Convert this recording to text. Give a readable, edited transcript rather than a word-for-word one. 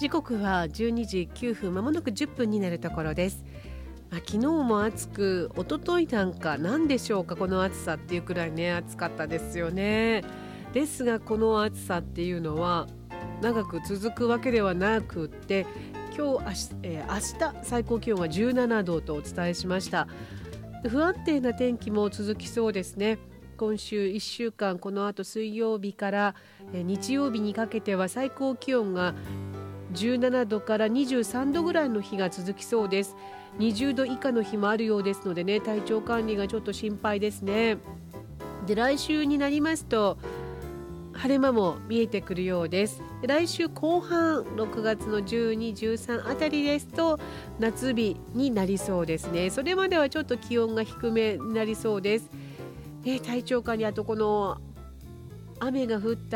時刻は12時9分、まもなく10分になるところです。昨日も暑く、一昨日なんか何でしょうか、この暑さっていうくらいね、暑かったですよね。ですがこの暑さっていうのは長く続くわけではなくって、明日最高気温は17度とお伝えしました。不安定な天気も続きそうですね。今週1週間、この後水曜日から日曜日にかけては最高気温が17度から23度ぐらいの日が続きそうです。20度以下の日もあるようですのでね、体調管理がちょっと心配ですね。で、来週になりますと晴れ間も見えてくるようです。来週後半、6月の12、13あたりですと夏日になりそうですね。それまではちょっと気温が低めになりそうです。体調管理、あとこの雨が降った